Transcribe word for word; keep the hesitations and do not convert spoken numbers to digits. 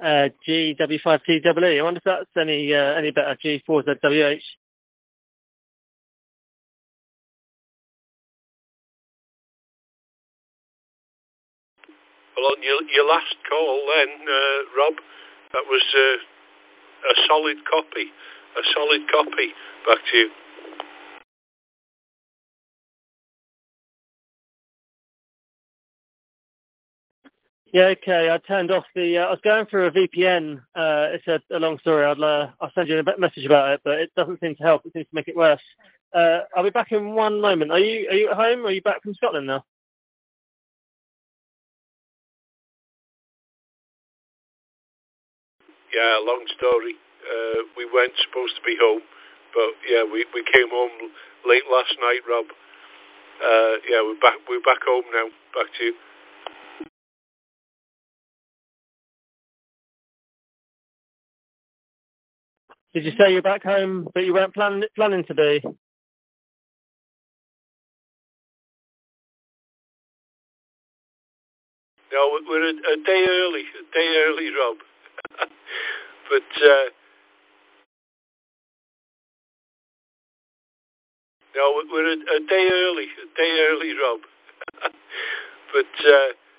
uh, G W five T W E. I wonder if that's any uh, any better. G four Z W H. Well, on your, your last call then, uh, Rob, that was uh, a solid copy. A solid copy. Back to you. Yeah, okay. I turned off the. Uh, I was going through a V P N. Uh, it's a, a long story. I'll uh, I'll send you a message about it, but it doesn't seem to help. It seems to make it worse. Uh, I'll be back in one moment. Are you are you at home? Or are you back from Scotland now? Yeah, long story. Uh, we weren't supposed to be home, but yeah, we, we came home late last night, Rob. Uh, yeah, we're back. We're back home now. Back to you. Did you say you're back home, but you weren't plan, planning to be? No, we're a, a day early. A day early, Rob. but uh, no, we're a, a day early. A day early, Rob. but. Uh,